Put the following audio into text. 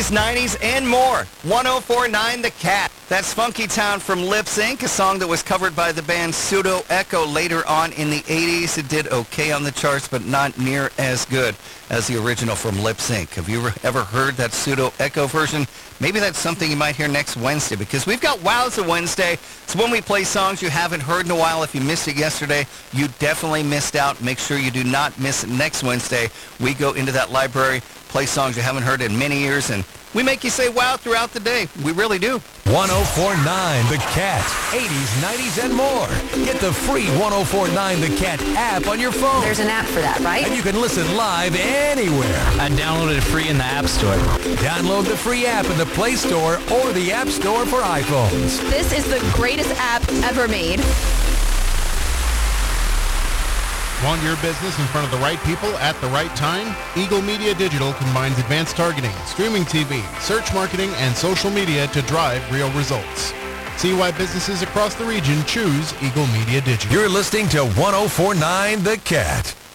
80s, 90s, and more. 104.9 The Cat. That's Funky Town from Lips Inc., a song that was covered by the band Pseudo Echo later on in the 80s. It did okay on the charts, but not near as good as the original from Lips Inc. Have you ever heard that Pseudo Echo version? Maybe that's something you might hear next Wednesday, because we've got Wowza Wednesday. It's when we play songs you haven't heard in a while. If you missed it yesterday, you definitely missed out. Make sure you do not miss it next Wednesday. We go into that library, play songs you haven't heard in many years, and we make you say wow throughout the day. We really do. 104.9 The Cat. 80s, 90s, and more. Get the free 104.9 The Cat app on your phone. There's an app for that, right? And you can listen live anywhere. I downloaded it free in the App Store. Download the free app in the Play Store or the App Store for iPhones. This is the greatest app ever made. Want your business in front of the right people at the right time? Eagle Media Digital combines advanced targeting, streaming TV, search marketing, and social media to drive real results. See why businesses across the region choose Eagle Media Digital. You're listening to 104.9 The Cat.